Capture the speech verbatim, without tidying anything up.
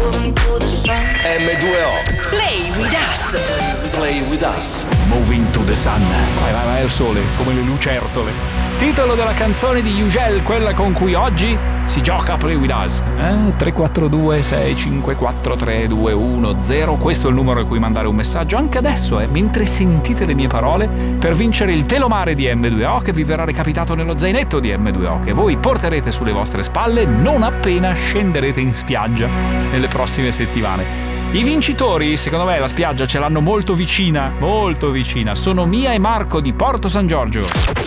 M due O. Play with us. Play with us. Moving to the sun. Vai, vai, vai al sole, come le lucertole. Titolo della canzone di Ugel, quella con cui oggi si gioca a Play with us. Eh? tre quattro due sei cinque quattro tre due uno zero. Questo è il numero a cui mandare un messaggio anche adesso, eh, mentre sentite le mie parole, per vincere il telomare di M due O che vi verrà recapitato nello zainetto di M due O, che voi porterete sulle vostre spalle non appena scenderete in spiaggia nelle prossime settimane. I vincitori, secondo me, la spiaggia ce l'hanno molto vicina, molto vicina. Sono Mia e Marco di Porto San Giorgio.